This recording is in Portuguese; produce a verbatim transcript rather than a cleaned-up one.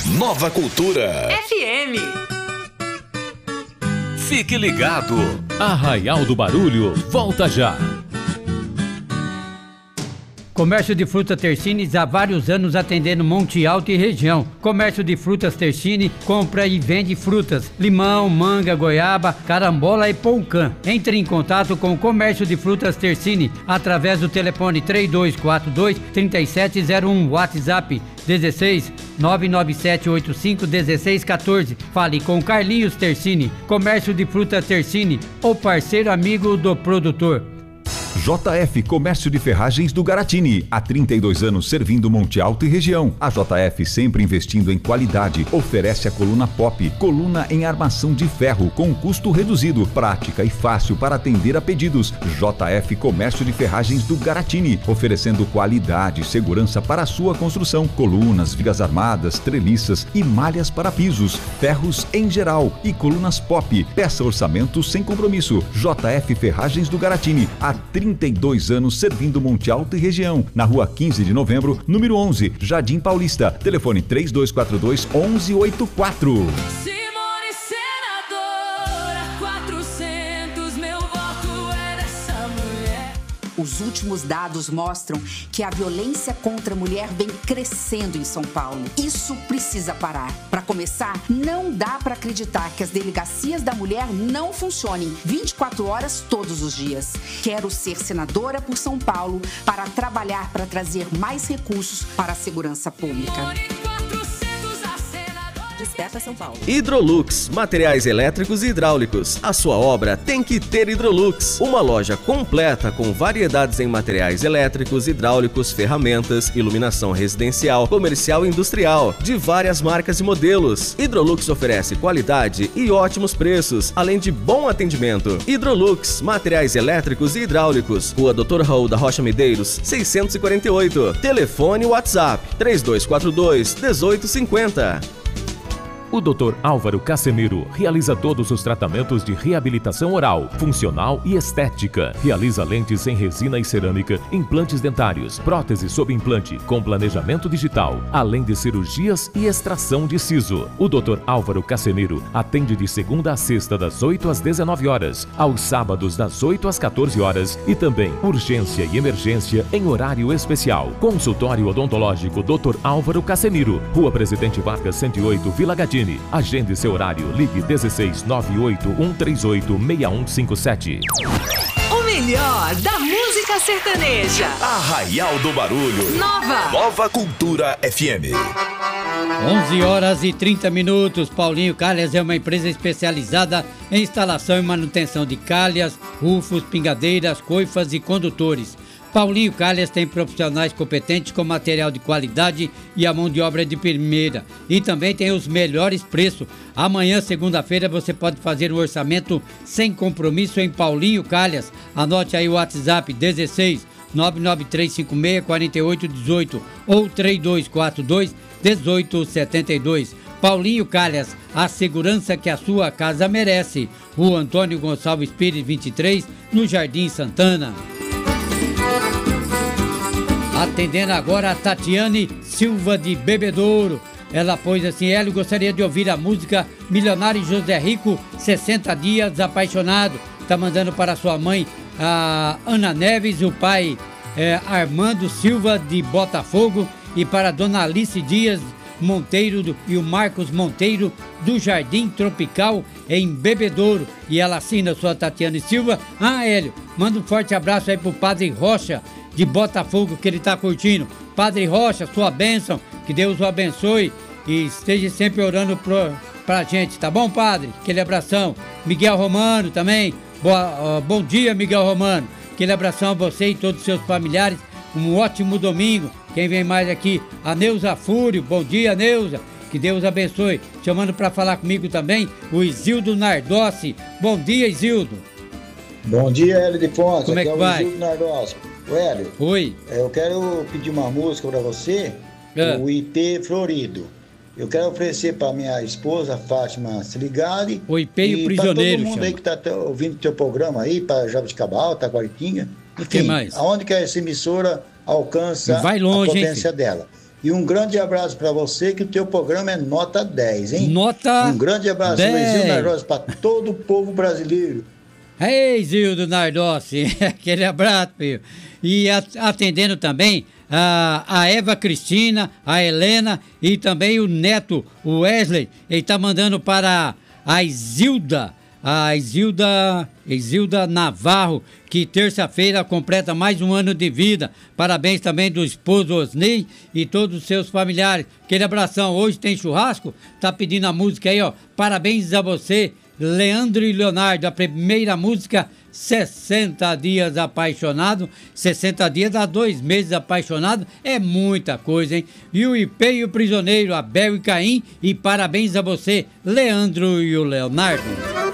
Nova Cultura F M. Fique ligado. Arraial do Barulho volta já. Comércio de frutas Tersines há vários anos atendendo Monte Alto e região. Comércio de frutas Tersine compra e vende frutas, limão, manga, goiaba, carambola e poucã. Entre em contato com o Comércio de frutas Tersine através do telefone três dois quatro dois, três sete zero um, WhatsApp dezesseis, nove nove sete oito cinco, dezesseis quatorze. Fale com Carlinhos Tersine. Comércio de frutas Tersine, o parceiro amigo do produtor. J F Comércio de Ferragens do Garatini, há trinta e dois anos servindo Monte Alto e região. A J F sempre investindo em qualidade, oferece a coluna Pop, coluna em armação de ferro com custo reduzido, prática e fácil para atender a pedidos. J F Comércio de Ferragens do Garatini, oferecendo qualidade e segurança para a sua construção, colunas, vigas armadas, treliças e malhas para pisos, ferros em geral e colunas Pop. Peça orçamento sem compromisso. J F Ferragens do Garatini, há trinta e dois anos servindo Monte Alto e região, na rua quinze de novembro, número onze, Jardim Paulista. Telefone três dois quatro dois, onze oitenta e quatro. Simone senadora, quatrocentos, meu voto é dessa mulher. Os últimos dados mostram que a violência contra a mulher vem crescendo em São Paulo. Isso precisa parar. Para começar, não dá para acreditar que as delegacias da mulher não funcionem vinte e quatro horas todos os dias. Quero ser senadora por São Paulo para trabalhar para trazer mais recursos para a segurança pública. Desperta São Paulo. Hidrolux, materiais elétricos e hidráulicos. A sua obra tem que ter Hidrolux. Uma loja completa com variedades em materiais elétricos, hidráulicos, ferramentas, iluminação residencial, comercial e industrial, de várias marcas e modelos. Hidrolux oferece qualidade e ótimos preços, além de bom atendimento. Hidrolux, materiais elétricos e hidráulicos. Rua doutor Raul da Rocha Medeiros, seiscentos e quarenta e oito. Telefone WhatsApp três dois quatro dois, um oito cinco zero. O doutor Álvaro Casemiro realiza todos os tratamentos de reabilitação oral, funcional e estética. Realiza lentes em resina e cerâmica, implantes dentários, próteses sob implante, com planejamento digital, além de cirurgias e extração de siso. O doutor Álvaro Casemiro atende de segunda a sexta das oito às dezenove horas, aos sábados das oito às quatorze horas e também urgência e emergência em horário especial. Consultório odontológico doutor Álvaro Casemiro, Rua Presidente Vargas cento e oito, Vila Gadini. Agende seu horário. Ligue dezesseis, nove oito um três oito, seis um cinco sete. O melhor da música sertaneja. Arraial do Barulho. Nova. Nova Cultura F M. onze horas e trinta minutos. Paulinho Calhas é uma empresa especializada em instalação e manutenção de calhas, rufos, pingadeiras, coifas e condutores. Paulinho Calhas tem profissionais competentes com material de qualidade e a mão de obra de primeira. E também tem os melhores preços. Amanhã, segunda-feira, você pode fazer um orçamento sem compromisso em Paulinho Calhas. Anote aí o WhatsApp dezesseis, nove nove três cinco seis, quatro oito um oito ou três dois quatro dois, um oito sete dois. Paulinho Calhas, a segurança que a sua casa merece. Rua Antônio Gonçalves Pires, vinte e três, no Jardim Santana. Atendendo agora a Tatiane Silva de Bebedouro. Ela pôs assim: Hélio, gostaria de ouvir a música Milionário José Rico, sessenta dias apaixonado. Tá mandando para sua mãe, a Ana Neves, o pai é, Armando Silva de Botafogo, e para a dona Alice Dias Monteiro do, e o Marcos Monteiro do Jardim Tropical em Bebedouro. E ela assina, sua Tatiane Silva. Ah, Hélio, manda um forte abraço aí pro Padre Rocha de Botafogo, que ele tá curtindo. Padre Rocha, sua bênção, que Deus o abençoe e esteja sempre orando pro, pra gente, tá bom, padre? Aquele abração. Miguel Romano também, boa, uh, bom dia, Miguel Romano. Aquele abração a você e todos os seus familiares. Um ótimo domingo. Quem vem mais aqui? A Neuza Fúrio. Bom dia, Neuza. Que Deus abençoe. Chamando para falar comigo também o Isildo Nardossi. Bom dia, Isildo. Bom dia, Hélio de Fonte. Como é que Aqui vai? É o Isildo Nardossi. O Hélio. Oi. Eu quero pedir uma música para você, é. o I P Florido. Eu quero oferecer para minha esposa, Fátima Siligali. O I P e o Prisioneiro. Para todo mundo chama. aí que está ouvindo o teu programa aí, para Jabuticabal, Taquaritinga. Enfim, que mais? aonde que essa emissora alcança Vai longe, a potência hein, dela. E um grande abraço para você, que o teu programa é nota dez, hein? Nota Um grande abraço, Luizinho Nardoce, para todo o povo brasileiro. Ei, Zildo Nardossi, aquele abraço, filho. E atendendo também a, a Eva Cristina, a Helena e também o neto, o Wesley. Ele tá mandando para a Isilda, a Isilda, Isilda Navarro, que terça-feira completa mais um ano de vida. Parabéns também do esposo Osnei e todos os seus familiares. Aquele abração. Hoje tem churrasco? Tá pedindo a música aí, ó. Parabéns a você, Leandro e Leonardo. A primeira música, sessenta dias apaixonado. sessenta dias dá dois meses apaixonado. É muita coisa, hein? E o Ipê e o Prisioneiro, Abel e Caim. E parabéns a você, Leandro e o Leonardo.